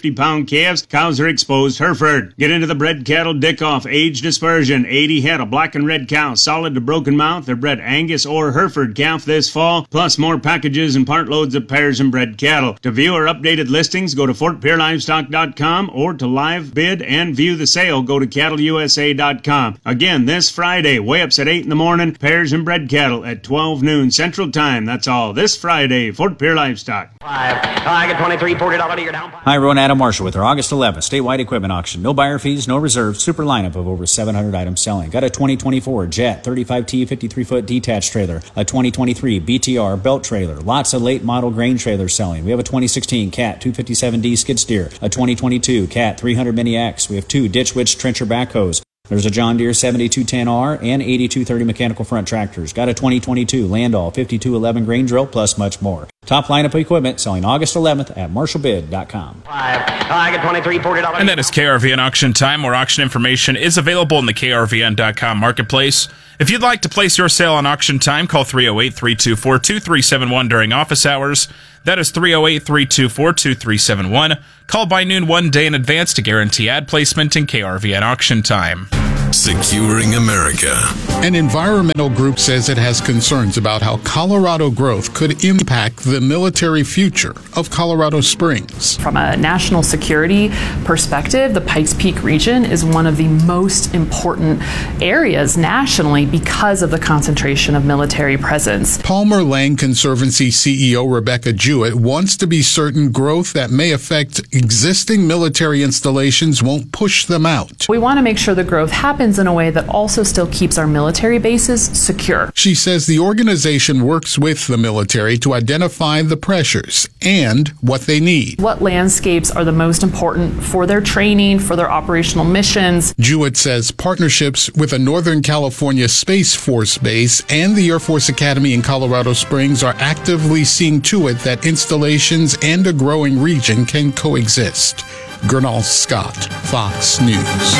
fifty pound calves. Cows are exposed Hereford. Get into the bred cattle Dickoff age dispersion. eighty head of black and red cows, solid to broken mouth. They're bred Angus or Hereford calf this fall, plus more packages and part loads of pairs and bred cattle. To view our updated listings, go to fort pierre livestock dot com, or to live bid and view the sale, go to cattle u s a dot com. Again, this Friday, way ups at eight in the morning, pairs and bred cattle at twelve noon Central Time. That's all this Friday, Fort Pierre Livestock.
Five. I get twenty-three, forty dollars to your down.
Hi, everyone. Adam Marshall with our August eleventh statewide equipment auction. No buyer fees, no reserves, super lineup of over seven hundred items selling. Got a twenty twenty-four Jet thirty-five T fifty-three foot detached trailer, a twenty twenty-three B T R belt trailer, lots of late model grain trailers selling. We have a twenty sixteen Cat two fifty-seven D skid steer, a twenty twenty-two Cat three hundred Mini X. We have two Ditch Witch trencher backhoes. There's a John Deere seventy-two ten R and eighty-two thirty mechanical front tractors. Got a twenty twenty-two Landau fifty-two eleven grain drill, plus much more. Top lineup of equipment selling August eleventh at marshall bid dot com.
Five. I get twenty-three, forty dollars.
And that is K R V N Auction Time, where auction information is available in the K R V N dot com marketplace. If you'd like to place your sale on Auction Time, call three oh eight, three two four, two three seven one during office hours. That is three oh eight, three two four, two three seven one. Call by noon one day in advance to guarantee ad placement in K R V N Auction Time.
Securing America. An environmental group says it has concerns about how Colorado growth could impact the military future of Colorado Springs.
From a national security perspective, the Pikes Peak region is one of the most important areas nationally because of the concentration of military presence.
Palmer Lang Conservancy C E O Rebecca Jewett wants to be certain growth that may affect existing military installations won't push them out.
We want to make sure the growth happens in a way that also still keeps our military bases secure.
She says the organization works with the military to identify the pressures and what they need.
What landscapes are the most important for their training, for their operational missions?
Jewett says partnerships with a Northern California Space Force base and the Air Force Academy in Colorado Springs are actively seeing to it that installations and a growing region can coexist. Gernal Scott, Fox News.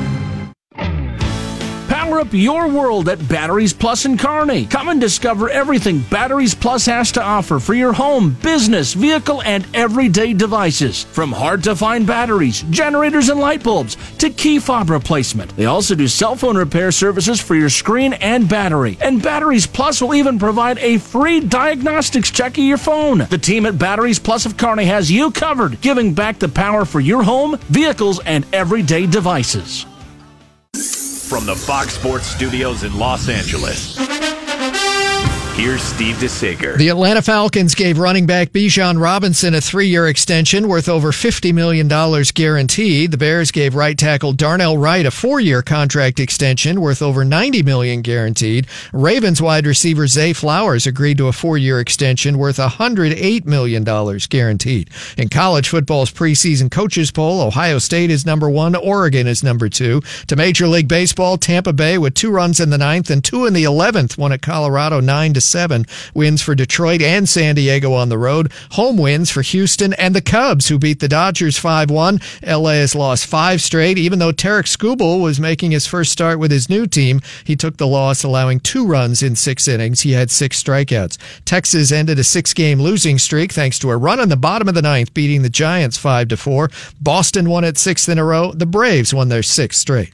Power up your world at Batteries Plus in Kearney. Come and discover everything Batteries Plus has to offer for your home, business, vehicle, and everyday devices. From hard-to-find batteries, generators, and light bulbs to key fob replacement. They also do cell phone repair services for your screen and battery. And Batteries Plus will even provide a free diagnostics check of your phone. The team at Batteries Plus of Kearney has you covered, giving back the power for your home, vehicles, and everyday devices.
From the Fox Sports Studios in Los Angeles, here's Steve DeSager.
The Atlanta Falcons gave running back Bijan Robinson a three-year extension worth over fifty million dollars guaranteed. The Bears gave right tackle Darnell Wright a four-year contract extension worth over ninety million dollars guaranteed. Ravens wide receiver Zay Flowers agreed to a four-year extension worth one hundred eight million dollars guaranteed. In college football's preseason coaches poll, Ohio State is number one, Oregon is number two. To Major League Baseball, Tampa Bay with two runs in the ninth and two in the eleventh won at Colorado nine to seven. Wins for Detroit and San Diego on the road. Home wins for Houston and the Cubs, who beat the Dodgers five one. L A has lost five straight. Even though Tarek Skubal was making his first start with his new team, he took the loss, allowing two runs in six innings. He had six strikeouts. Texas ended a six-game losing streak thanks to a run in the bottom of the ninth, beating the Giants five to four. Boston won its sixth in a row. The Braves won their sixth straight.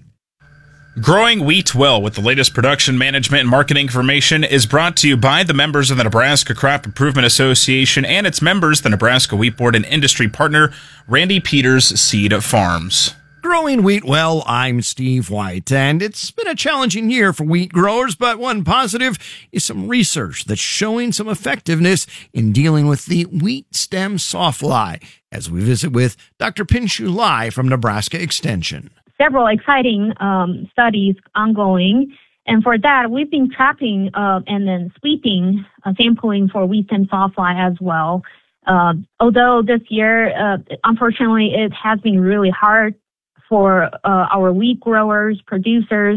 Growing wheat well with the latest production management and marketing information is brought to you by the members of the Nebraska Crop Improvement Association and its members, the Nebraska Wheat Board and industry partner, Randy Peters Seed Farms.
Growing wheat well, I'm Steve White, and it's been a challenging year for wheat growers, but one positive is some research that's showing some effectiveness in dealing with the wheat stem sawfly, as we visit with Doctor Pinshu Lai from Nebraska Extension.
Several exciting um, studies ongoing. And for that, we've been trapping uh, and then sweeping, uh, sampling for wheat stem sawfly as well. Uh, although this year, uh, unfortunately, it has been really hard for uh, our wheat growers, producers.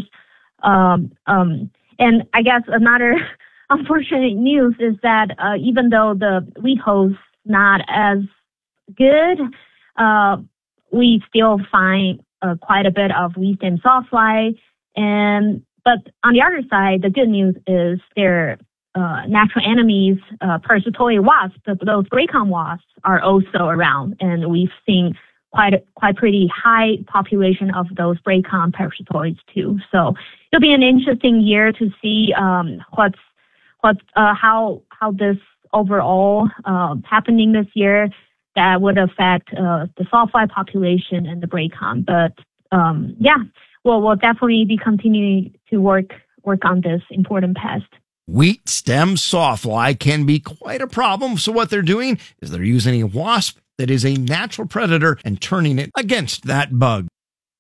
Um, um, and I guess another unfortunate news is that uh, even though the wheat hull's not as good, uh, we still find Uh, quite a bit of wheat stem sawfly, and but on the other side, the good news is their uh, natural enemies, uh, parasitoid wasps, those Graycon wasps, are also around, and we've seen quite quite pretty high population of those break-on parasitoids too. So it'll be an interesting year to see um, what's what's uh, how how this overall uh, happening this year that would affect uh, the sawfly population and the break-on. But um, yeah, well, we'll definitely be continuing to work work on this important pest.
Wheat stem sawfly can be quite a problem. So what they're doing is they're using a wasp that is a natural predator and turning it against that bug.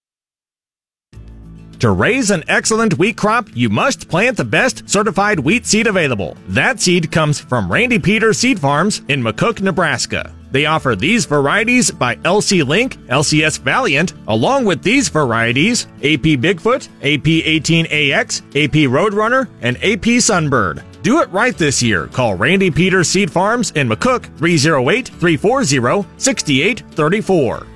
To raise an excellent wheat crop, you must plant the best certified wheat seed available. That seed comes from Randy Peters Seed Farms in McCook, Nebraska. They offer these varieties by L C Link, L C S Valiant, along with these varieties, A P Bigfoot, A P eighteen A X, A P Roadrunner, and A P Sunbird. Do it right this year. Call Randy Peters Seed Farms in McCook, three oh eight, three four zero, six eight three four.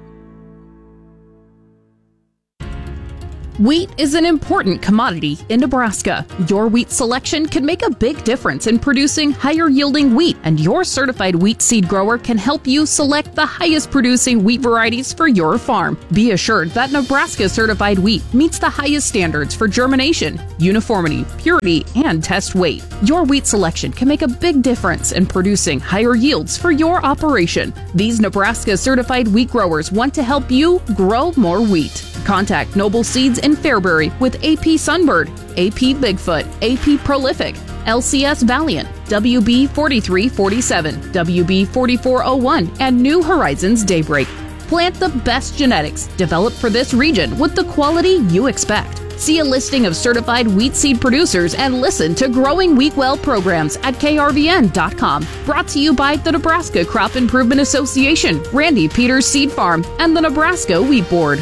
Wheat is an important commodity in Nebraska. Your wheat selection can make a big difference in producing higher yielding wheat, and your certified wheat seed grower can help you select the highest producing wheat varieties for your farm. Be assured that Nebraska certified wheat meets the highest standards for germination, uniformity, purity, and test weight. Your wheat selection can make a big difference in producing higher yields for your operation. These Nebraska certified wheat growers want to help you grow more wheat. Contact Noble Seeds in Fairbury with A P Sunbird, A P Bigfoot, A P Prolific, L C S Valiant, W B forty-three forty-seven, W B forty-four oh one, and New Horizons Daybreak. Plant the best genetics developed for this region with the quality you expect. See a listing of certified wheat seed producers and listen to Growing Wheat Well programs at K R V N dot com. Brought to you by the Nebraska Crop Improvement Association, Randy Peters Seed Farm, and the Nebraska Wheat Board.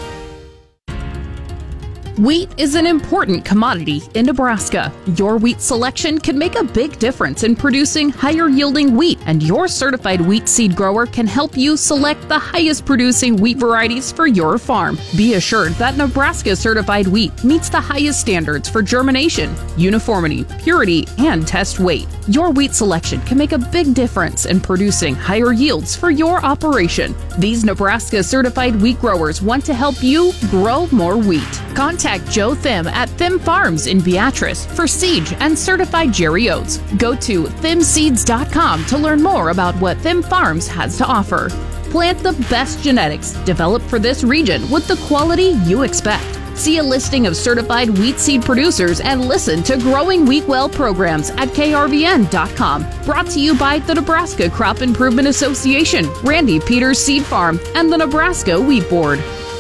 Wheat is an important commodity in Nebraska. Your wheat selection can make a big difference in producing higher yielding wheat, and your certified wheat seed grower can help you select the highest producing wheat varieties for your farm. Be assured that Nebraska certified wheat meets the highest standards for germination, uniformity, purity, and test weight. Your wheat selection can make a big difference in producing higher yields for your operation. These Nebraska certified wheat growers want to help you grow more wheat. Contact Joe Thim at Thim Farms in Beatrice for Siege and certified Jerry Oats. Go to thim seeds dot com to learn more about what Thim Farms has to offer. Plant the best genetics developed for this region with the quality you expect. See a listing of certified wheat seed producers and listen to Growing Wheat Well programs at K R V N dot com. Brought to you by the Nebraska Crop Improvement Association, Randy Peters Seed Farm, and the Nebraska Wheat Board.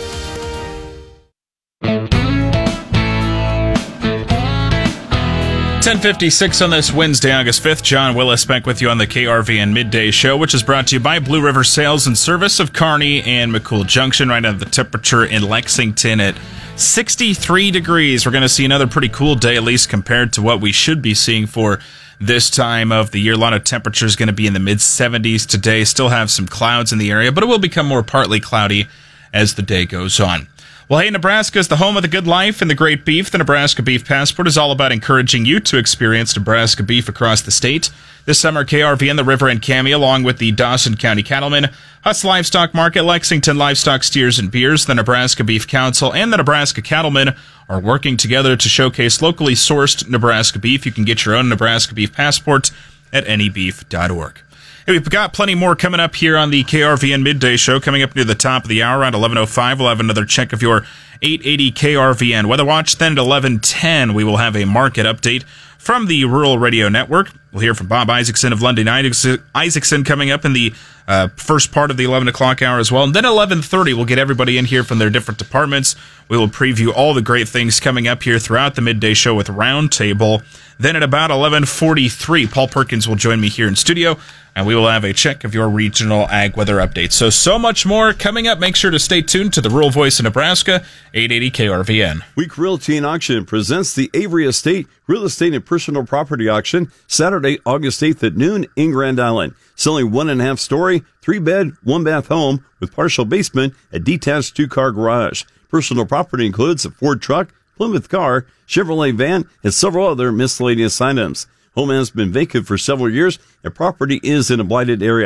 ten fifty-six on this Wednesday, August fifth. John Willis back with you on the K R V N Midday Show, which is brought to you by Blue River Sales and Service of Kearney and McCool Junction. Right now, the temperature in Lexington at sixty-three degrees. We're going to see another pretty cool day, at least compared to what we should be seeing for this time of the year. A lot of temperatures going to be in the mid seventies today. Still have some clouds in the area, but it will become more partly cloudy as the day goes on. Well, hey, Nebraska is the home of the good life and the great beef. The Nebraska Beef Passport is all about encouraging you to experience Nebraska beef across the state. This summer, K R V N, the River and Cami, along with the Dawson County Cattlemen, Huss Livestock Market, Lexington Livestock Steers and Beers, the Nebraska Beef Council, and the Nebraska Cattlemen are working together to showcase locally sourced Nebraska beef. You can get your own Nebraska Beef Passport at any beef dot org. Hey, we've got plenty more coming up here on the K R V N Midday Show. Coming up near the top of the hour around eleven oh five, we'll have another check of your eight eighty K R V N Weather Watch. Then at eleven ten, we will have a market update from the Rural Radio Network. We'll hear from Bob Isaacson of London Isaacson coming up in the uh, first part of the eleven o'clock hour as well. And then at eleven thirty, we'll get everybody in here from their different departments. We will preview all the great things coming up here throughout the Midday Show with Roundtable. Then at about eleven forty-three, Paul Perkins will join me here in studio, and we will have a check of your regional ag weather updates. So, so much more coming up. Make sure to stay tuned to the Rural Voice of Nebraska, eight eighty K R V N.
Week Realty and Auction presents the Avery Estate Real Estate and Personal Property Auction, Saturday, August eighth at noon in Grand Island. Selling one and a half story, three bed, one bath home with partial basement, a detached two car garage. Personal property includes a Ford truck, Plymouth car, Chevrolet van, and several other miscellaneous items. Home has been vacant for several years, and property is in a blighted area.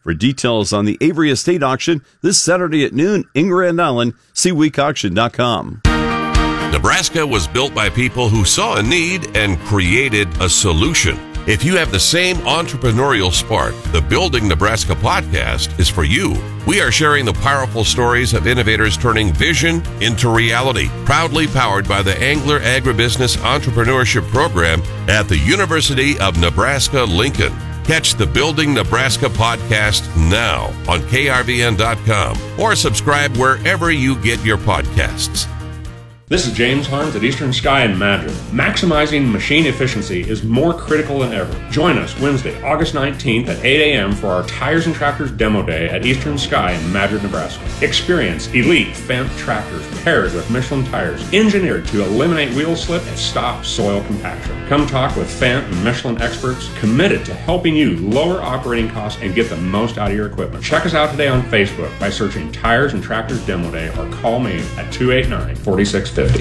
For details on the Avery Estate Auction this Saturday at noon in Grand Island, see week auction dot com.
Nebraska was built by people who saw a need and created a solution. If you have the same entrepreneurial spark, the Building Nebraska podcast is for you. We are sharing the powerful stories of innovators turning vision into reality. Proudly powered by the Angler Agribusiness Entrepreneurship Program at the University of Nebraska-Lincoln. Catch the Building Nebraska podcast now on K R V N dot com or subscribe wherever you get your podcasts.
This is James Hunt at Eastern Sky in Madrid. Maximizing machine efficiency is more critical than ever. Join us Wednesday, August nineteenth at eight a.m. for our Tires and Tractors Demo Day at Eastern Sky in Madrid, Nebraska. Experience elite Fendt tractors paired with Michelin tires, engineered to eliminate wheel slip and stop soil compaction. Come talk with Fendt and Michelin experts committed to helping you lower operating costs and get the most out of your equipment. Check us out today on Facebook by searching Tires and Tractors Demo Day or call me at two eight nine, four six fifty.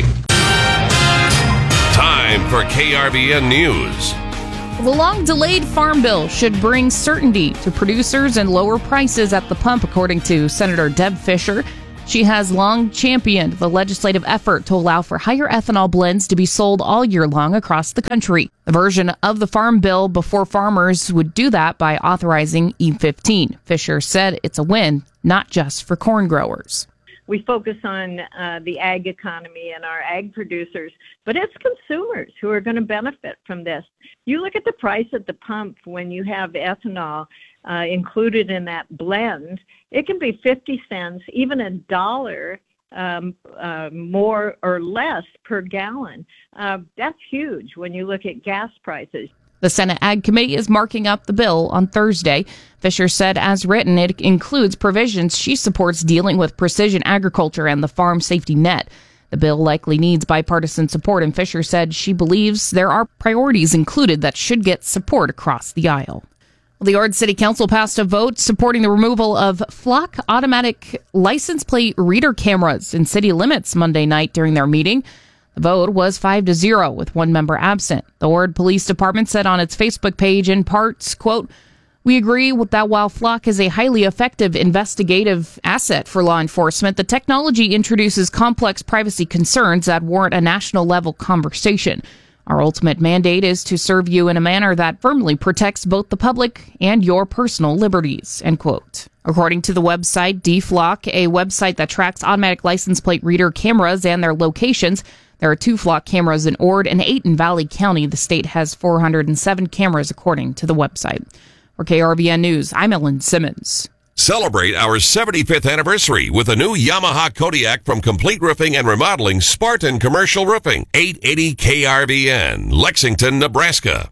Time for K R V N News.
The long-delayed farm bill should bring certainty to producers and lower prices at the pump, according to Senator Deb Fischer. She has long championed the legislative effort to allow for higher ethanol blends to be sold all year long across the country. The version of the farm bill before farmers would do that by authorizing E fifteen. Fischer said it's a win, not just for corn growers.
We focus on uh, the ag economy and our ag producers, but it's consumers who are going to benefit from this. You look at the price at the pump when you have ethanol uh, included in that blend, it can be fifty cents, even a dollar um, uh, more or less per gallon. Uh, that's huge when you look at gas prices.
The Senate Ag Committee is marking up the bill on Thursday. Fischer said, as written, it includes provisions she supports dealing with precision agriculture and the farm safety net. The bill likely needs bipartisan support, and Fischer said she believes there are priorities included that should get support across the aisle. The Ord City Council passed a vote supporting the removal of flock automatic license plate reader cameras in city limits Monday night during their meeting. The vote was five to zero with one member absent. The Ord Police Department said on its Facebook page in parts, quote, "We agree with that while Flock is a highly effective investigative asset for law enforcement, the technology introduces complex privacy concerns that warrant a national level conversation. Our ultimate mandate is to serve you in a manner that firmly protects both the public and your personal liberties," end quote. According to the website DFlock, a website that tracks automatic license plate reader cameras and their locations, there are two Flock cameras in Ord and eight in Valley County. The state has four hundred seven cameras, according to the website. For K R V N News, I'm Ellen Simmons.
Celebrate our seventy-fifth anniversary with a new Yamaha Kodiak from Complete Roofing and Remodeling Spartan Commercial Roofing. eight eighty K R V N, Lexington, Nebraska.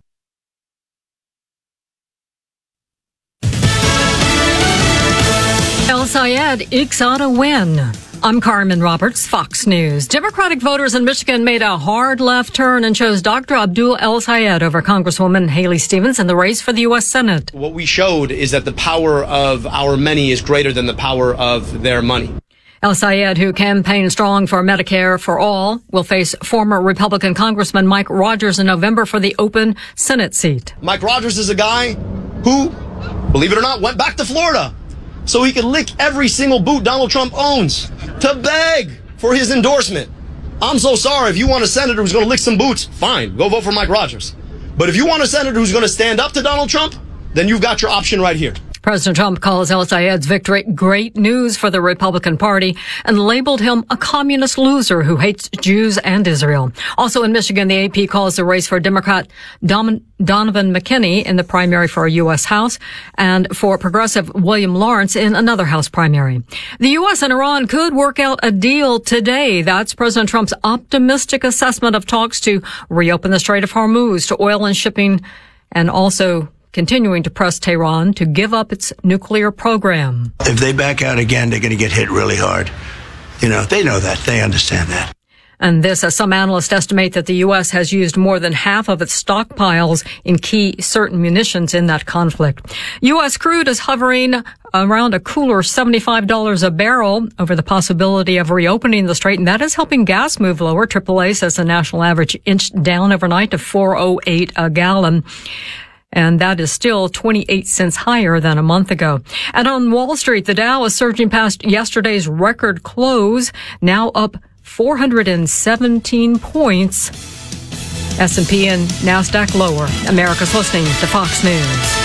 El Sayed ekes out a win. I'm Carmen Roberts, Fox News. Democratic voters in Michigan made a hard left turn and chose Doctor Abdul El Sayed over Congresswoman Haley Stevens in the race for the U S Senate.
What we showed is that the power of our many is greater than the power of their money.
El Sayed, who campaigned strong for Medicare for all, will face former Republican Congressman Mike Rogers in November for the open Senate seat.
Mike Rogers is a guy who, believe it or not, went back to Florida so he could lick every single boot Donald Trump owns to beg for his endorsement. I'm so sorry. If you want a senator who's going to lick some boots, fine, go vote for Mike Rogers. But if you want a senator who's going to stand up to Donald Trump, then you've got your option right here.
President Trump calls El Sayed's victory great news for the Republican Party and labeled him a communist loser who hates Jews and Israel. Also in Michigan, the A P calls the race for Democrat Dom- Donovan McKinney in the primary for a U S House and for progressive William Lawrence in another House primary. The U S and Iran could work out a deal today. That's President Trump's optimistic assessment of talks to reopen the Strait of Hormuz to oil and shipping, and also continuing to press Tehran to give up its nuclear program.
If they back out again, they're going to get hit really hard. You know, they know that. They understand that.
And this, as some analysts estimate that the U S has used more than half of its stockpiles in key certain munitions in that conflict. U S crude is hovering around a cooler seventy-five dollars a barrel over the possibility of reopening the strait, and that is helping gas move lower. triple A says the national average inched down overnight to four oh eight a gallon. and that is still twenty-eight cents higher than a month ago. And on Wall Street, the Dow is surging past yesterday's record close, now up four hundred seventeen points. S and P and NASDAQ lower. America's listening to Fox News.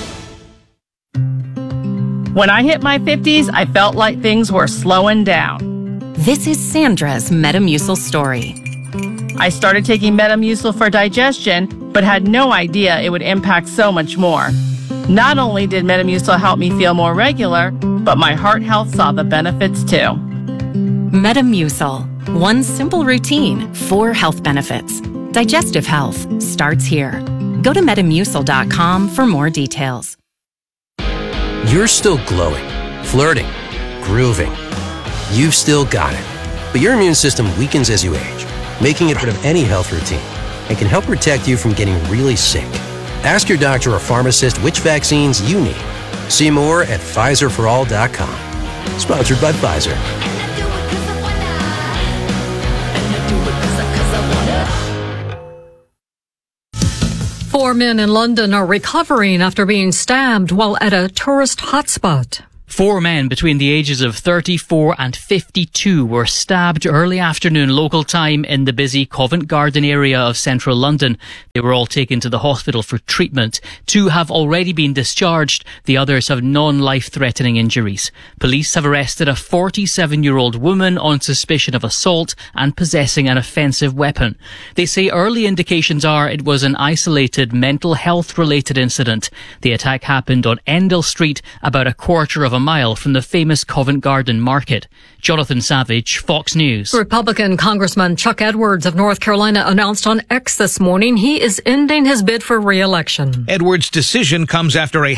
When I hit my fifties, I felt like things were slowing down.
This is Sandra's Metamucil story.
I started taking Metamucil for digestion, but had no idea it would impact so much more. Not only did Metamucil help me feel more regular, but my heart health saw the benefits too.
Metamucil. One simple routine, four health benefits. Digestive health starts here. Go to metamucil dot com for more details.
You're still glowing, flirting, grooving. You've still got it. But your immune system weakens as you age, making it part of any health routine and can help protect you from getting really sick. Ask your doctor or pharmacist which vaccines you need. See more at Pfizer for all dot com. Sponsored by Pfizer.
Four men in London are recovering after being stabbed while at a tourist hotspot.
Four men between the ages of thirty-four and fifty-two were stabbed early afternoon local time in the busy Covent Garden area of central London. They were all taken to the hospital for treatment. Two have already been discharged. The others have non-life-threatening injuries. Police have arrested a forty-seven-year-old woman on suspicion of assault and possessing an offensive weapon. They say early indications are it was an isolated mental health-related incident. The attack happened on Endell Street, about a quarter of a mile from the famous Covent Garden Market. Jonathan Savage, Fox News.
Republican Congressman Chuck Edwards of North Carolina announced on X this morning he is ending his bid for re-election.
Edwards' decision comes after a